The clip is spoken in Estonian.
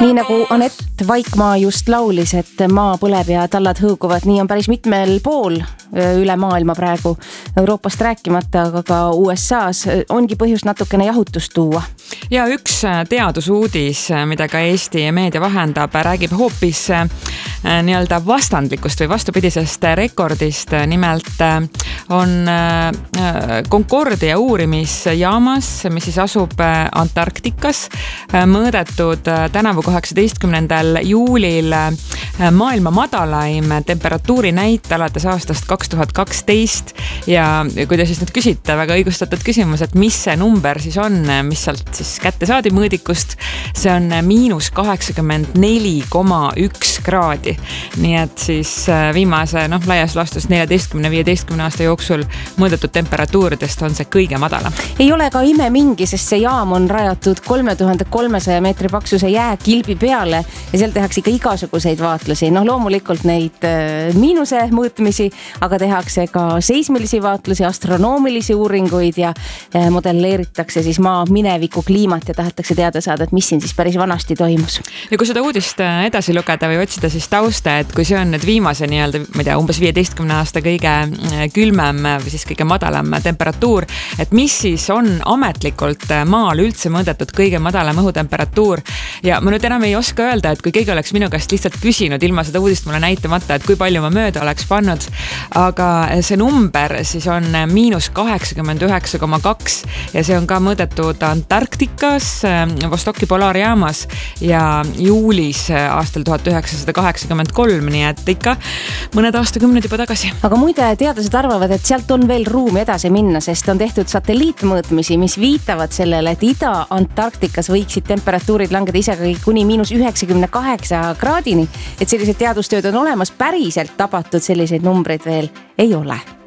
Nii nagu Anett Vaikmaa just laulis, et maa põleb ja tallad hõõguvad, nii on päris mitmel pool üle maailma praegu, Euroopast rääkimata, aga ka USAs ongi põhjust natukene jahutust tuua. Ja üks teadusuudis, mida ka Eesti meedia vahendab, räägib hoopis nii-öelda vastandlikust või vastupidisest rekordist. Nimelt on Concordia uurimisjaamas, mis siis asub Antarktikas, mõõdetud tänavu 18. juulil maailma madalaim temperatuuri näit alates aastast 2012 ja kui te siis nüüd küsite väga õigustatud küsimus, et mis see number siis on, mis sealt siis kätte saadi mõõdikust, see on -84,1 kraadi. Nii et siis viimase laias laastus 14-15 aasta jooksul mõõdetud temperatuuridest on see kõige madalam. Ei ole ka ime mingi, sest see jaam on rajatud 3300 meetri paksuse jääkilbi peale ja seal tehakse ikka igasuguseid vaatlusi. Loomulikult neid miinuse mõõtmisi, aga tehakse ka seismilisi vaatlusi, astronoomilisi uuringuid ja modelleeritakse siis maa mineviku kliimat ja tahetakse teada saada, et mis siin siis päris vanasti toimus. Ja kui seda uudist edasi lugeda või otsida siis tausta, et kui see on nüüd viimase umbes 15 aasta kõige külmem või siis kõige madalam temperatuur, et mis siis on ametlikult maal üldse mõõdetud kõige madalam õhutemperatuur. Ja ma nüüd enam ei oska öelda, et kui keegi oleks minu käest lihtsalt küsinud ilma seda uudist mulle näitamata, et kui palju ma mööda oleks pannud, aga see number siis on -89,2 ja see on ka mõõdetud Antarktikas, Vostoki polaarjaamas ja juulis aastal 1983, nii et ikka mõned aastakümned juba tagasi. Aga muide, teadlased arvavad, et sealt on veel ruumi edasi minna, sest on tehtud satelliitmõõtmisi, mis viitavad sellele, et Ida-Antarktikas võiksid temperatuurid langeda isegi kuni -98 kraadini, et sellised teadustööd on olemas, päriselt tabatud selliseid numbreid veel ei ole.